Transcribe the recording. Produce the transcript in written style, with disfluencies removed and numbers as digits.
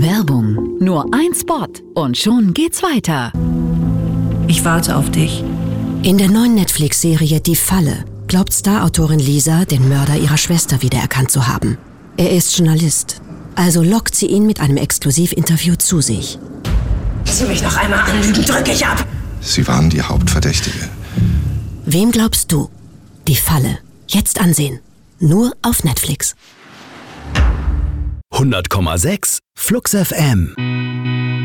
Werbung. Nur ein Spot und schon geht's weiter. Ich warte auf dich. In der neuen Netflix-Serie Die Falle glaubt Star-Autorin Lisa, den Mörder ihrer Schwester wiedererkannt zu haben. Er ist Journalist, also lockt sie ihn mit einem Exklusivinterview zu sich. Sie mich noch einmal anlügen, drücke ich ab. Sie waren die Hauptverdächtige. Wem glaubst du? Die Falle. Jetzt ansehen. Nur auf Netflix. 100,6 Flux FM.